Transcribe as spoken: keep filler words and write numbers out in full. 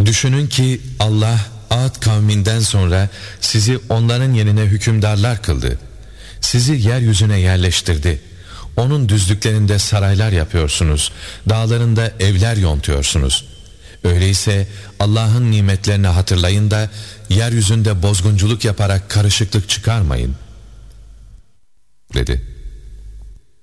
Düşünün ki Allah Ad kavminden sonra sizi onların yerine hükümdarlar kıldı. Sizi yeryüzüne yerleştirdi. Onun düzlüklerinde saraylar yapıyorsunuz, dağlarında evler yontuyorsunuz. Öyleyse Allah'ın nimetlerini hatırlayın da yeryüzünde bozgunculuk yaparak karışıklık çıkarmayın dedi.